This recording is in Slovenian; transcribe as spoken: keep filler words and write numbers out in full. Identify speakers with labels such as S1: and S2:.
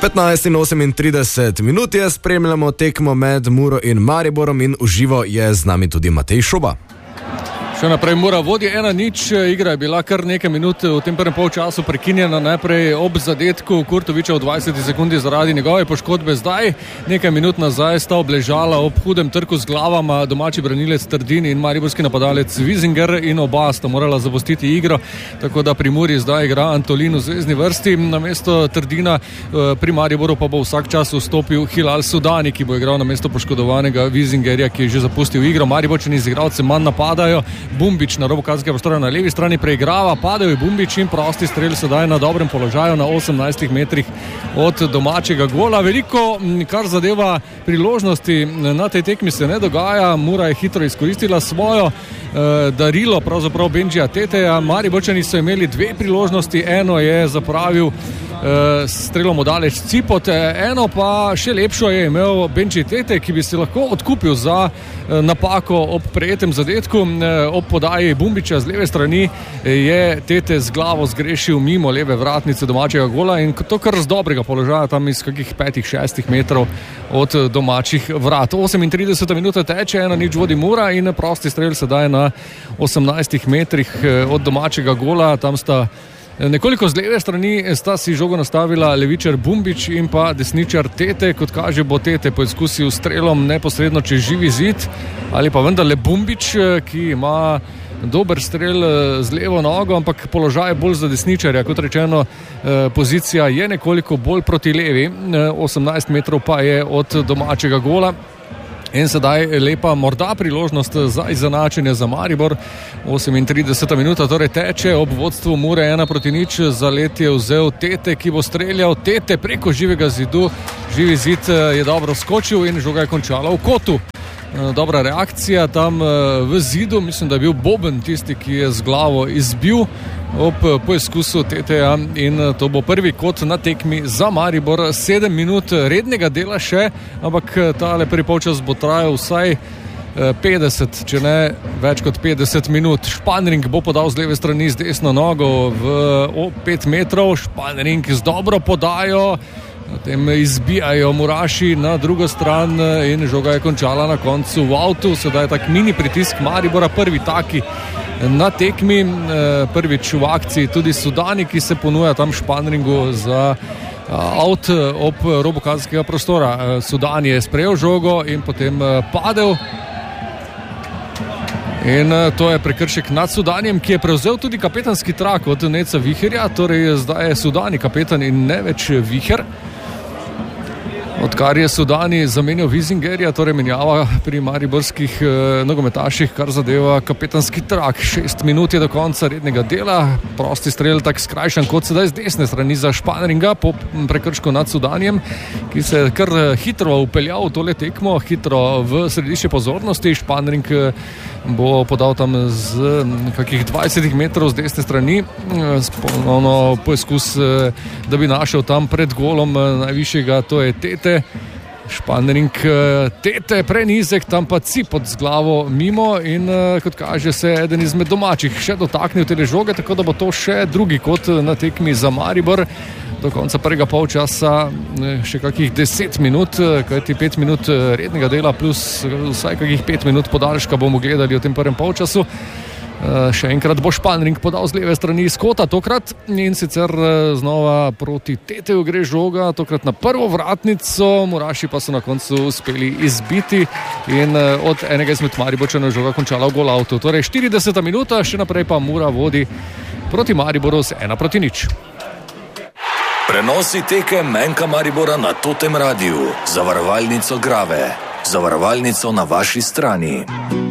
S1: petnajst in osemintrideset minut je, spremljamo tekmo med Muro in Mariborom in v živo je z nami tudi Matej Šoba.
S2: Še naprej Mura vodi ena nič, igra je bila kar nekaj minut v tem prvem polčasu prekinjena, najprej ob zadetku Kurtoviča v dvajseti sekundi zaradi njegove poškodbe. Zdaj, nekaj minut nazaj, sta obležala ob hudem trku z glavama domači branilec Trdin in mariborski napadalec Vizinger in oba sta morala zapustiti igro, tako da pri Muri zdaj igra Antolin v zvezni vrsti. Namesto Trdina pri Mariboru pa bo vsak čas vstopil Hilal Sudani, ki bo igral namesto poškodovanega Vizingerja, ki je že zapustil igro. Mariborčani z igralcem manj napadajo. Bumbič na robu kazenskega prostora na levi strani preigrava, padel je Bumbič in prosti strel sedaj na dobrem položaju na osemnajstih metrih od domačega gola. Veliko, kar zadeva priložnosti na tej tekmi, se ne dogaja. Mura je hitro izkoristila svojo eh, darilo, pravzaprav Benjija Teteja. Mariborčani so imeli dve priložnosti, eno je zapravil Uh, strelom odaleč Cipot, eno pa še lepšo je imel Benji Tete, ki bi se lahko odkupil za uh, napako ob prejetem zadetku. Uh, ob podaji Bumbiča z leve strani je Tete z glavo zgrešil mimo leve vratnice domačega gola in to kar z dobrega položaja, tam iz kakih petih, šestih metrov od domačih vrat. osemintrideseta minuta teče, ena nič vodi Mura in prosti strel sedaj na osemnajstih metrih od domačega gola. Tam sta nekoliko z leve strani sta si žogo nastavila levičar Bumbič in pa desničar Tete. Kot kaže, bo Tete poizkusil strelom neposredno čez živi zid ali pa vendarle Bumbič, ki ima dober strel z levo nogo, ampak položaj je bolj za desničarja. Kot rečeno, pozicija je nekoliko bolj proti levi, osemnajst metrov pa je od domačega gola. In sedaj lepa morda priložnost za izenačenje za Maribor. osemintrideseta minuta torej teče, ob vodstvu Mure ena proti nič. Za let je vzel Tete, ki bo streljal. Tete preko živega zidu. Živi zid je dobro skočil in žoga je končala v kotu. Dobra reakcija tam v zidu, mislim, da je bil Boben tisti, ki je z glavo izbil ob poizkusu Teteja in to bo prvi kot na tekmi za Maribor. Sedem minut rednega dela še, ampak tale prvi polčas bo trajal vsaj petdeset, če ne več kot petdeset minut. Španring bo podal z leve strani z desno nogo v pet metrov. Španring z dobro podajo, potem izbijajo Muraši na drugo stran in žoga je končala na koncu v avtu. Sedaj tak mini pritisk Maribora, prvi taki na tekmi, prvič v akciji tudi Sudani, ki se ponuja tam Španringu za avt ob robu kazenskega prostora. Sudani je sprejel žogo in potem padel. In to je prekršek nad Sudanijem, ki je prevzel tudi kapetanski trak od Neca Viherja, torej zdaj je Sudani kapetan in ne več Viher. Odkar je Sudani zamenjal Vizingerja, torej menjava pri mariborskih eh, nogometaših, kar zadeva kapetanski trak. Šest minut je do konca rednega dela, prosti strel tak skrajšan kot sedaj z desne strani za Španringa po prekršku nad Sudanijem, ki se je kar hitro upeljal v tole tekmo, hitro v središče pozornosti. Španring bo podal tam z kakih dvajset metrov z desne strani, ponovno poizkus, da bi našel tam pred golom najvišjega, to je Tete. Španring Tete prenizek, tam pa Cipot z glavo mimo in kot kaže se eden izmed domačih še dotaknil te žoge, tako da bo to še drugi kot na tekmi za Maribor. Do konca prvega polčasa še kakih deset minut, kajti pet minut rednega dela plus vsaj kakih pet minut podaljška bomo gledali v tem prvem polčasu. Še enkrat bo Španring podal z leve strani iz kota tokrat in sicer znova proti Teteju gre žoga, tokrat na prvo vratnico. Muraši pa so na koncu uspeli izbiti in od enega izmed Mariborčanov žoga končala v golavtu. Torej štirideseta minuta, še naprej pa Mura vodi proti Mariboru z ena proti nič.
S3: Prenosi tekem Enka Maribora na Totem Radiu. Zavarovalnico Grave. Zavarovalnico na vaši strani.